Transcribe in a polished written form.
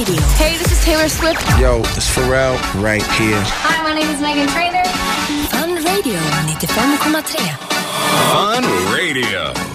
Radio. Hey, this is Taylor Swift. Yo, it's Pharrell right here. Hi, my name is Megan Trainor. Fun Radio 95,3. Fun Radio.